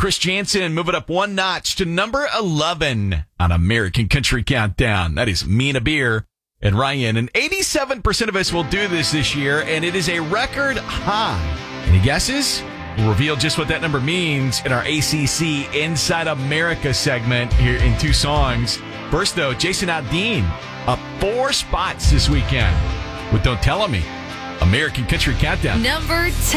Chris Jansen move it up one notch to number 11 on American Country Countdown. That is Mina Beer and Ryan. And 87% of us will do this year, and it is a record high. Any guesses? We'll reveal just what that number means in our ACC Inside America segment here in 2 songs. First, though, Jason Aldean up 4 spots this weekend with Don't Tell Me. American Country Countdown. Number 10.